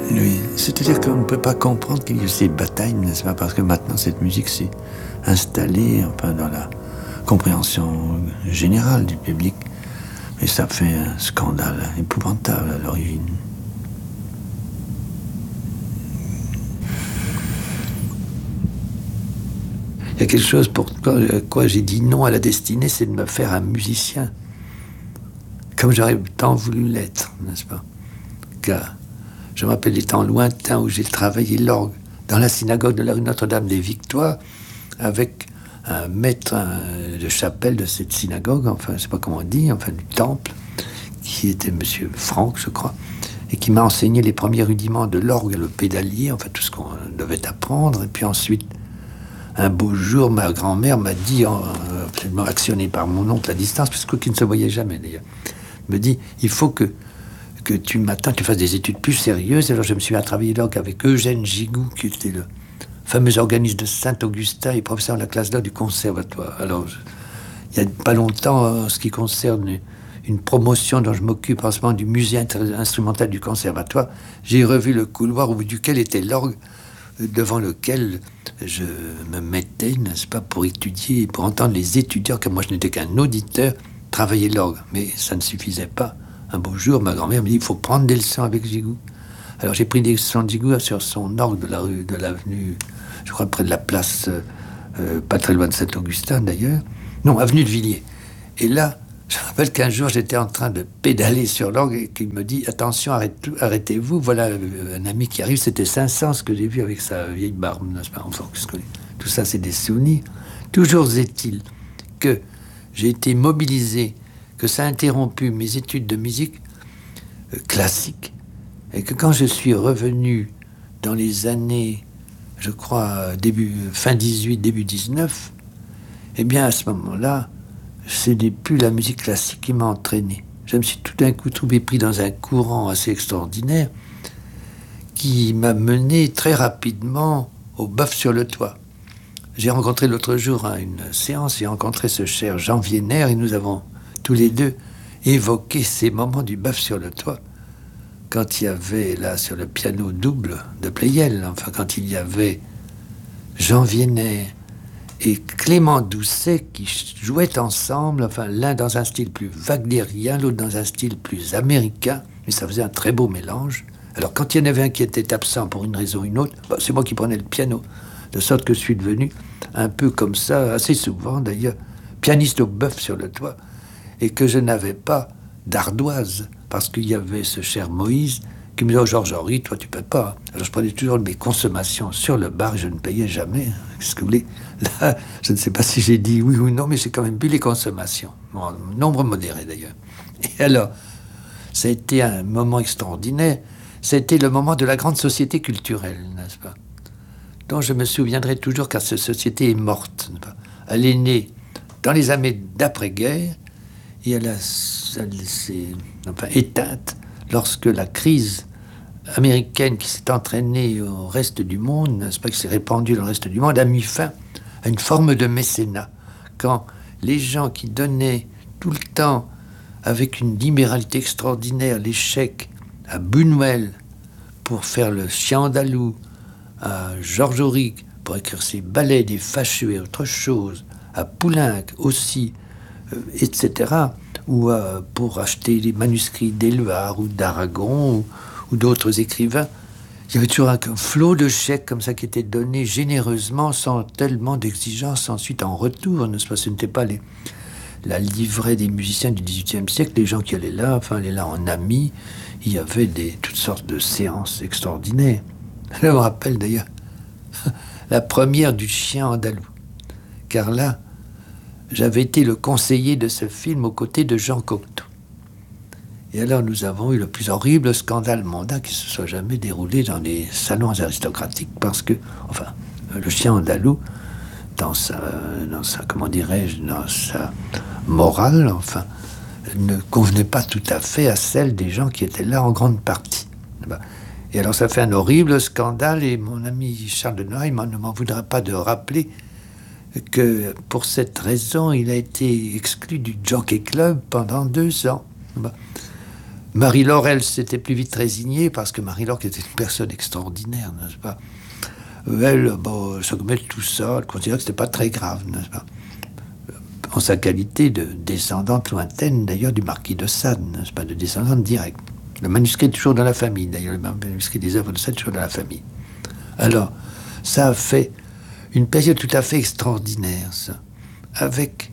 Oui, c'est-à-dire qu'on ne peut pas comprendre qu'il y ait ces batailles, n'est-ce pas? Parce que maintenant, cette musique s'est installée, enfin, dans la compréhension générale du public. Et ça fait un scandale épouvantable à l'origine. Il y a quelque chose pour quoi j'ai dit non à la destinée, c'est de me faire un musicien. Comme j'aurais tant voulu l'être, n'est-ce pas? Car je me rappelle les temps lointains où j'ai travaillé l'orgue dans la synagogue de la rue Notre-Dame-des-Victoires avec un maître de chapelle de cette synagogue, enfin, je ne sais pas comment on dit, enfin, du temple, qui était monsieur Franck, je crois, et qui m'a enseigné les premiers rudiments de l'orgue, le pédalier, enfin, tout ce qu'on devait apprendre. Et puis ensuite, un beau jour, ma grand-mère m'a dit, absolument actionnée par mon oncle à distance, puisqu'il ne se voyait jamais d'ailleurs, me dit, il faut que tu m'attends, que tu fasses des études plus sérieuses. Alors je me suis mis à travailler donc avec Eugène Gigou, qui était le fameux organiste de Saint-Augustin et professeur de la classe d'or du conservatoire. Alors, il n'y a pas longtemps, en ce qui concerne une promotion dont je m'occupe en ce moment du musée instrumental du conservatoire, j'ai revu le couloir au bout duquel était l'orgue, devant lequel je me mettais, n'est-ce pas, pour étudier et pour entendre les étudiants, car moi je n'étais qu'un auditeur, travailler l'orgue. Mais ça ne suffisait pas. Un beau jour, ma grand-mère me dit, il faut prendre des leçons avec Gigou. Alors j'ai pris des leçons de Gigou sur son orgue de la rue, de l'avenue, je crois près de la place, pas très loin de Saint-Augustin d'ailleurs. Non, avenue de Villiers. Et là, je me rappelle qu'un jour, j'étais en train de pédaler sur l'orgue et qu'il me dit, attention, arrêtez-vous, voilà un ami qui arrive, c'était Saint-Saëns que j'ai vu avec sa vieille barbe, n'est-ce pas? Enfin, tout ça, c'est des souvenirs. Toujours est-il que j'ai été mobilisé, que ça a interrompu mes études de musique classique, et que quand je suis revenu dans les années, je crois, fin 18, début 19, eh bien, à ce moment-là, ce n'est plus la musique classique qui m'a entraîné. Je me suis tout d'un coup trouvé pris dans un courant assez extraordinaire qui m'a mené très rapidement au Bœuf sur le toit. J'ai rencontré l'autre jour à une séance, j'ai rencontré ce cher Jean Vienner et nous avons tous les deux évoqué ces moments du Bœuf sur le toit. Quand il y avait là sur le piano double de Pleyel, enfin quand il y avait Jean Vienner et Clément Doucet qui jouaient ensemble, enfin l'un dans un style plus wagnérien, l'autre dans un style plus américain, mais ça faisait un très beau mélange. Alors quand il y en avait un qui était absent pour une raison ou une autre, c'est moi qui prenais le piano, de sorte que je suis devenu un peu comme ça, assez souvent d'ailleurs, pianiste au Bœuf sur le toit, et que je n'avais pas d'ardoise, parce qu'il y avait ce cher Moïse qui me disait, oh Georges-Henri, toi tu peux pas. Alors je prenais toujours mes consommations sur le bar et je ne payais jamais. Qu'est-ce que vous voulez? Là, je ne sais pas si j'ai dit oui ou non, mais j'ai quand même bu les consommations. Bon, nombre modéré d'ailleurs. Et alors, ça a été un moment extraordinaire. C'était le moment de la grande société culturelle, n'est-ce pas? Dont je me souviendrai toujours, car cette société est morte. Elle est née dans les années d'après-guerre et elle s'est éteinte lorsque la crise américaine qui s'est entraînée au reste du monde, n'est-ce pas, qui s'est répandue dans le reste du monde, a mis fin à une forme de mécénat. Quand les gens qui donnaient tout le temps, avec une libéralité extraordinaire, les chèques à Buñuel pour faire le chien andalou, à Georges Auric pour écrire ses ballets des fâcheux et autre chose, à Poulenc aussi, etc., ou pour acheter les manuscrits d'Éluard ou d'Aragon ou d'autres écrivains. Il y avait toujours un flot de chèques comme ça qui était donné généreusement, sans tellement d'exigences ensuite en retour, n'est-ce pas? Ce n'était pas la livrée des musiciens du XVIIIe siècle, les gens qui allaient là, enfin, allaient là en amis. Il y avait toutes sortes de séances extraordinaires. Je me rappelle d'ailleurs la première du chien andalou, car là, j'avais été le conseiller de ce film aux côtés de Jean Cocteau. Et alors nous avons eu le plus horrible scandale mondain qui se soit jamais déroulé dans les salons aristocratiques, parce que, enfin, le chien andalou, dans sa comment dirais-je, dans sa morale, enfin, ne convenait pas tout à fait à celle des gens qui étaient là en grande partie. Et alors ça fait un horrible scandale, et mon ami Charles de Noailles ne m'en voudra pas de rappeler que pour cette raison, il a été exclu du Jockey Club pendant 2 ans. Marie-Laure, elle, s'était plus vite résignée, parce que Marie-Laure, qui était une personne extraordinaire, n'est-ce pas, elle, bon, se remettre tout ça, elle considérait que c'était pas très grave, n'est-ce pas, en sa qualité de descendante lointaine, d'ailleurs, du marquis de Sade, n'est-ce pas, de descendante directe. Le manuscrit est toujours dans la famille, d'ailleurs, le manuscrit des œuvres de Sade est toujours dans la famille. Alors, ça a fait une période tout à fait extraordinaire, ça, avec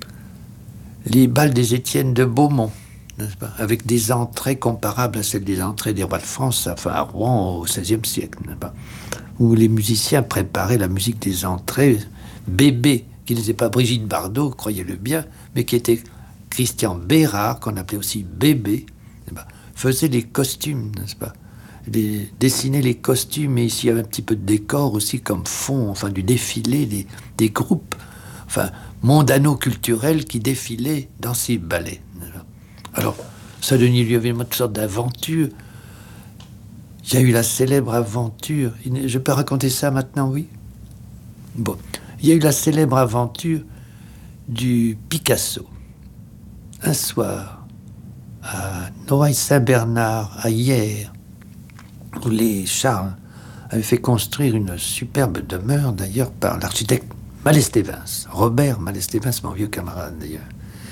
les bals des Étienne de Beaumont, n'est-ce pas, avec des entrées comparables à celles des entrées des rois de France, enfin à Rouen au XVIe siècle, n'est-ce pas, où les musiciens préparaient la musique des entrées. Bébé, qui n'était pas Brigitte Bardot, croyez-le bien, mais qui était Christian Bérard, qu'on appelait aussi Bébé, n'est-ce pas, faisait les costumes, n'est-ce pas, dessinait les costumes, et ici il y avait un petit peu de décor aussi comme fond, enfin du défilé des groupes, enfin mondano-culturels qui défilaient dans ces ballets. Alors, ça donnait lieu à une sorte d'aventure. Il y a eu la célèbre aventure. Je peux raconter ça maintenant, oui? Bon. Il y a eu la célèbre aventure du Picasso. Un soir, à Noailles-Saint-Bernard, à Hyères, où les Charles avaient fait construire une superbe demeure, d'ailleurs, par l'architecte Malestévins, Robert Malestévins, mon vieux camarade, d'ailleurs.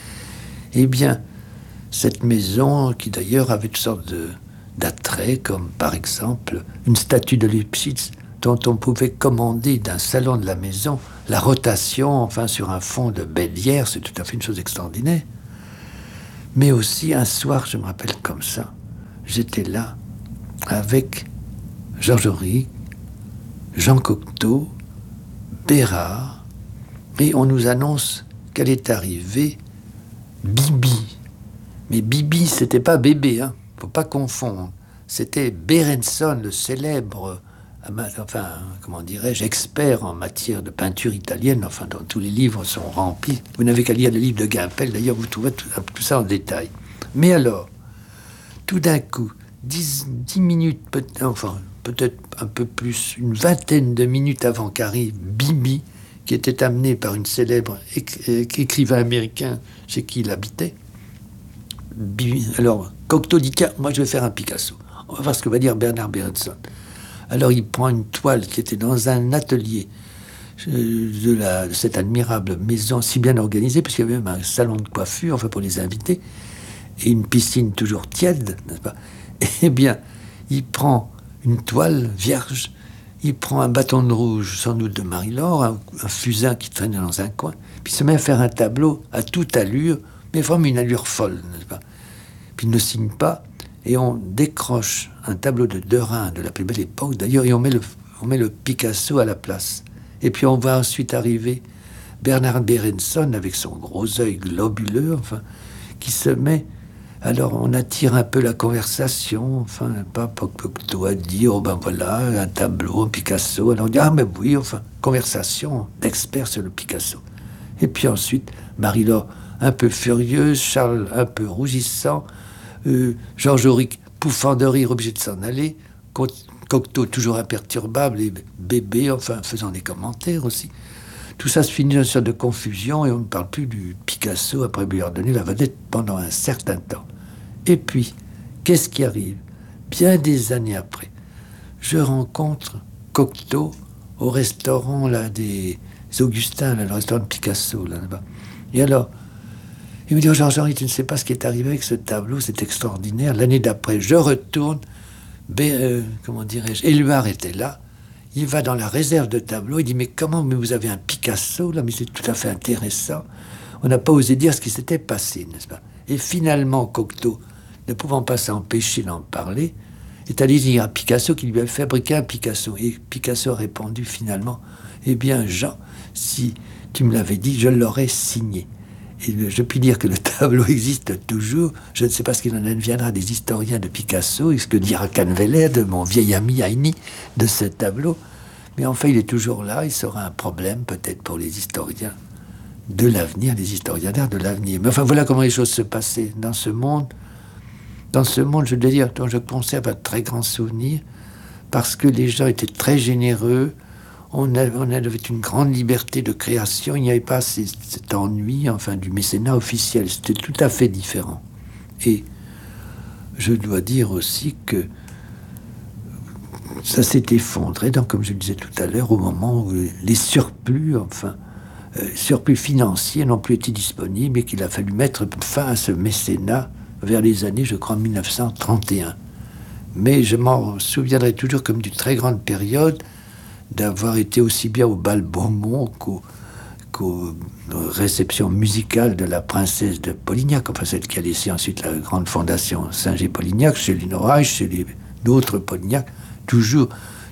Eh bien, cette maison, qui d'ailleurs avait toutes sortes d'attraits, comme par exemple une statue de Lipschitz, dont on pouvait commander d'un salon de la maison la rotation, enfin sur un fond de Bélière, c'est tout à fait une chose extraordinaire. Mais aussi un soir, je me rappelle comme ça, j'étais là avec Georges Auric, Jean Cocteau, Bérard, et on nous annonce qu'elle est arrivée Bibi. Mais Bibi, c'était pas bébé, hein, faut pas confondre. C'était Berenson, le célèbre, enfin, comment dirais-je, expert en matière de peinture italienne, enfin, dont tous les livres sont remplis. Vous n'avez qu'à lire le livre de Gimpel, d'ailleurs, vous trouverez tout ça en détail. Mais alors, tout d'un coup, 10 minutes, peut-être un peu plus, une vingtaine de minutes avant qu'arrive Bibi, qui était amené par une célèbre écrivain américain chez qui il habitait. Alors, Cocteau dit, tiens, moi je vais faire un Picasso. On va voir ce que va dire Bernard Berenson. Alors il prend une toile qui était dans un atelier de cette admirable maison si bien organisée, parce qu'il y avait même un salon de coiffure, enfin pour les invités, et une piscine toujours tiède, n'est-ce pas? Eh bien, il prend une toile vierge, il prend un bâton de rouge, sans doute de Marie-Laure, un fusain qui traînait dans un coin, puis il se met à faire un tableau à toute allure, mais vraiment une allure folle, n'est-ce pas? Puis il ne signe pas, et on décroche un tableau de Derain de la plus belle époque, d'ailleurs, et on met le Picasso à la place. Et puis on voit ensuite arriver Bernard Berenson avec son gros œil globuleux, enfin, qui se met... Alors on attire un peu la conversation, enfin, pas Cocteau a dit, oh ben voilà, un tableau, un Picasso. Alors on dit, ah mais oui, enfin, conversation d'experts sur le Picasso. Et puis ensuite, Marie-Laure un peu furieuse, Charles un peu rougissant, Georges Auric pouffant de rire, obligé de s'en aller, Cocteau toujours imperturbable, et Bébé, enfin, faisant des commentaires aussi. Tout ça se finit dans une sorte de confusion, et on ne parle plus du Picasso après lui avoir donné la vedette pendant un certain temps. Et puis, qu'est-ce qui arrive? Bien des années après, je rencontre Cocteau au restaurant là, des Augustins, là, le restaurant de Picasso, là-bas. Et alors, il me dit, oh, Georges-Henri, tu ne sais pas ce qui est arrivé avec ce tableau, c'est extraordinaire. L'année d'après, je retourne, comment dirais-je, Éluard était là, il va dans la réserve de tableaux, il dit, mais comment, mais vous avez un Picasso, là, mais c'est tout à fait intéressant. On n'a pas osé dire ce qui s'était passé, n'est-ce pas? Et finalement, Cocteau, ne pouvant pas s'empêcher d'en parler, est allé dire à Picasso qu'il lui avait fabriqué un Picasso. Et Picasso a répondu finalement, eh bien, Jean, si tu me l'avais dit, je l'aurais signé. Et je puis dire que le tableau existe toujours. Je ne sais pas ce qu'il en adviendra des historiens de Picasso et ce que dira Canveller, de mon vieil ami Heini, de ce tableau. Mais enfin, il est toujours là. Il sera un problème peut-être pour les historiens de l'avenir, les historiens d'art de l'avenir. Mais enfin, voilà comment les choses se passaient dans ce monde. Dans ce monde, je dois dire, dont je conserve un très grand souvenir, parce que les gens étaient très généreux. On avait une grande liberté de création. Il n'y avait pas cet ennui, enfin, du mécénat officiel. C'était tout à fait différent. Et je dois dire aussi que ça s'est effondré, donc, comme je le disais tout à l'heure, au moment où les surplus, surplus financiers n'ont plus été disponibles et qu'il a fallu mettre fin à ce mécénat vers les années, je crois, 1931. Mais je m'en souviendrai toujours comme d'une très grande période d'avoir été aussi bien au bal Beaumont qu'aux réceptions musicales de la princesse de Polignac, enfin celle qui a laissé ensuite la grande fondation Saint-Gé-Polignac, chez Lino Reich, chez d'autres Polignac, toujours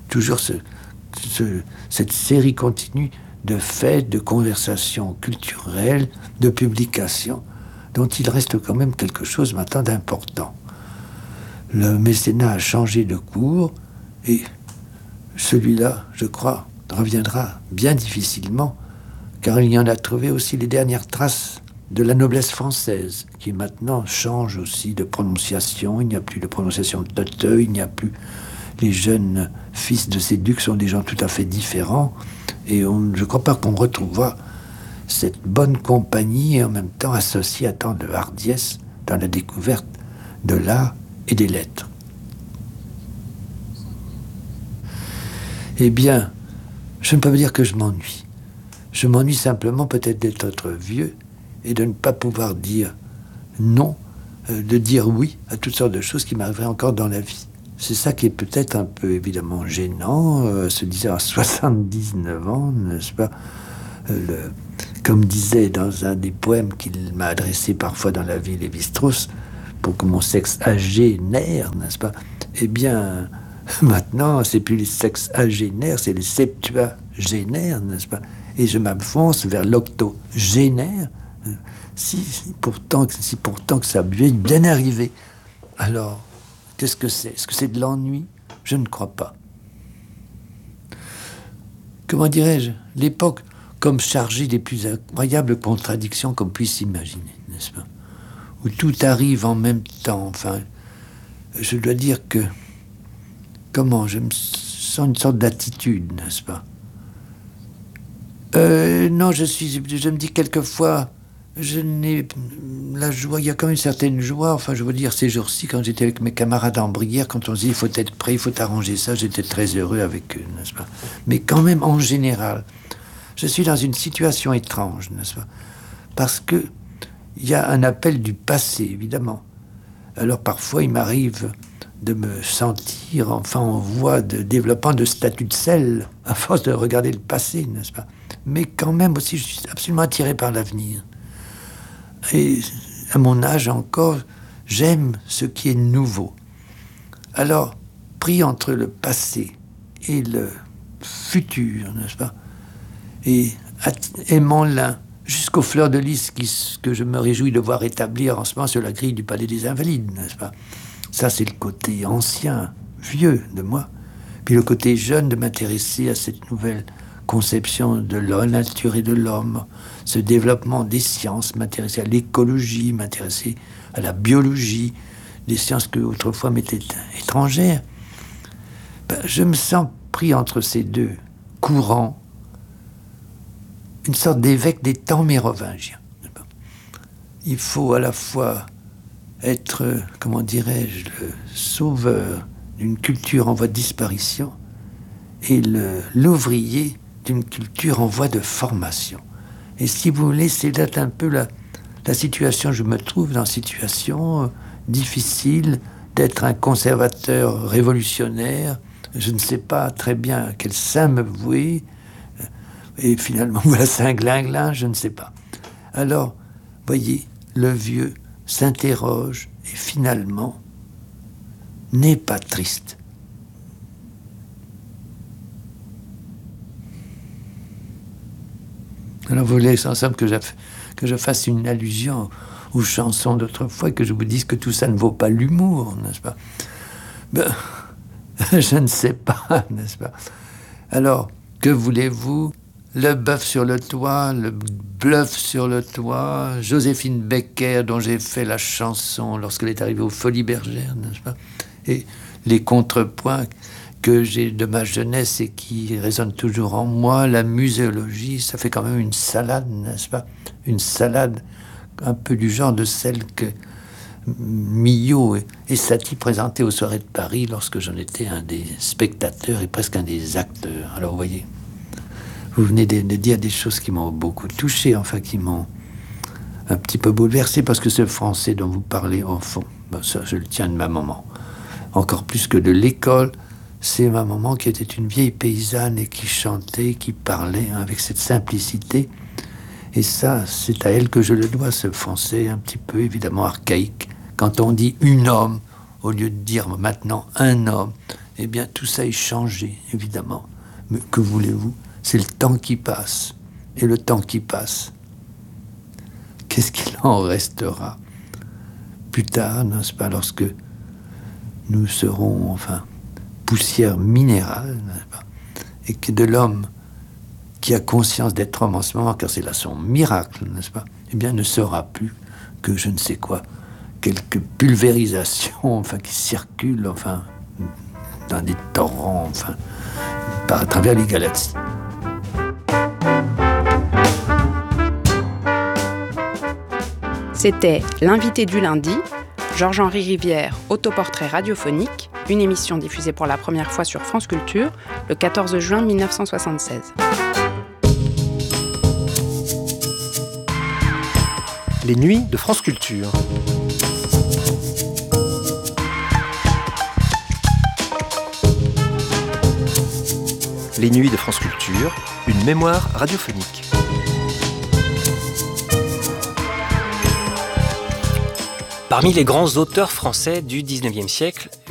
cette série continue de fêtes, de conversations culturelles, de publications, dont il reste quand même quelque chose maintenant d'important. Le mécénat a changé de cours et celui-là, je crois, reviendra bien difficilement, car il y en a trouvé aussi les dernières traces de la noblesse française, qui maintenant change aussi de prononciation. Il n'y a plus de prononciation de Toteuil, il n'y a plus... Les jeunes fils de ces ducs sont des gens tout à fait différents, et je ne crois pas qu'on retrouvera cette bonne compagnie et en même temps associée à tant de hardiesse dans la découverte de l'art et des lettres. Eh bien, je ne peux pas dire que je m'ennuie. Je m'ennuie simplement peut-être d'être vieux et de ne pas pouvoir dire non, de dire oui à toutes sortes de choses qui m'arriveraient encore dans la vie. C'est ça qui est peut-être un peu évidemment gênant, se disant à 79 ans, n'est-ce pas, comme disait dans un des poèmes qu'il m'a adressé parfois dans la vie Lévi-Strauss, pour que mon sexe âgé naire, n'est-ce pas? Eh bien, maintenant, c'est plus les sexes âgénaires, c'est les septuagénaires, n'est-ce pas? Et je m'enfonce vers l'octogénaire, si pourtant que ça vient bien arriver. Alors, qu'est-ce que c'est? Est-ce que c'est de l'ennui? Je ne crois pas. Comment dirais-je? L'époque comme chargée des plus incroyables contradictions qu'on puisse imaginer, n'est-ce pas? Où tout arrive en même temps. Enfin, je dois dire que... Comment? Je me sens une sorte d'attitude, n'est-ce pas? Non, je me dis quelquefois, je n'ai la joie, il y a quand même une certaine joie, enfin je veux dire, ces jours-ci, quand j'étais avec mes camarades en Brière, quand on se dit, il faut être prêt, il faut arranger ça, j'étais très heureux avec eux, n'est-ce pas? Mais quand même, en général, je suis dans une situation étrange, n'est-ce pas? Parce que il y a un appel du passé, évidemment. Alors parfois, il m'arrive de me sentir, enfin, en voie de développement de statut de sel, à force de regarder le passé, n'est-ce pas? Mais quand même aussi, je suis absolument attiré par l'avenir. Et à mon âge encore, j'aime ce qui est nouveau. Alors, pris entre le passé et le futur, n'est-ce pas? Et aimant l'un jusqu'aux fleurs de lys que je me réjouis de voir établir en ce moment sur la grille du Palais des Invalides, n'est-ce pas? Ça, c'est le côté ancien, vieux de moi. Puis le côté jeune de m'intéresser à cette nouvelle conception de la nature et de l'homme, ce développement des sciences, m'intéresser à l'écologie, m'intéresser à la biologie, des sciences que autrefois m'étaient étrangères. Je me sens pris entre ces deux courants, une sorte d'évêque des temps mérovingiens. Il faut à la fois être, comment dirais-je, le sauveur d'une culture en voie de disparition et l'ouvrier d'une culture en voie de formation. Et si vous voulez, c'est là un peu la situation, je me trouve dans une situation difficile d'être un conservateur révolutionnaire, je ne sais pas très bien à quel sein me vouer, et finalement, voilà, c'est un glinglin, je ne sais pas. Alors, voyez, le vieux s'interroge et finalement n'est pas triste. Alors vous voulez ensemble que je fasse une allusion aux chansons d'autrefois, que je vous dise que tout ça ne vaut pas l'humour, n'est-ce pas? Ben, je ne sais pas, n'est-ce pas? Alors, que voulez-vous? Le bœuf sur le toit, le bluff sur le toit, Joséphine Baker, dont j'ai fait la chanson lorsqu'elle est arrivée aux Folies Bergères, n'est-ce pas? Et les contrepoints que j'ai de ma jeunesse et qui résonnent toujours en moi, la muséologie, ça fait quand même une salade, n'est-ce pas? Une salade un peu du genre de celle que Millot et Satie présentés aux soirées de Paris lorsque j'en étais un des spectateurs et presque un des acteurs. Alors vous voyez, vous venez de dire des choses qui m'ont beaucoup touché, enfin qui m'ont un petit peu bouleversé, parce que ce français dont vous parlez, au fond, ben ça je le tiens de ma maman. Encore plus que de l'école, c'est ma maman qui était une vieille paysanne et qui chantait, qui parlait avec cette simplicité. Et ça, c'est à elle que je le dois, ce français un petit peu évidemment archaïque. Quand on dit « une homme », au lieu de dire maintenant « un homme », eh bien tout ça est changé, évidemment. Mais que voulez-vous? C'est le temps qui passe. Et le temps qui passe, qu'est-ce qu'il en restera plus tard, n'est-ce pas, lorsque nous serons, enfin, poussière minérale, n'est-ce pas, et que de l'homme qui a conscience d'être homme en ce moment, car c'est là son miracle, n'est-ce pas, eh bien, ne sera plus que je ne sais quoi, quelques pulvérisations, enfin, qui circulent, enfin, dans des torrents, enfin, à travers les galaxies. C'était l'invité du lundi, Georges-Henri Rivière, autoportrait radiophonique, une émission diffusée pour la première fois sur France Culture le 14 juin 1976. Les nuits de France Culture. Les nuits de France Culture, une mémoire radiophonique. Parmi les grands auteurs français du XIXe siècle,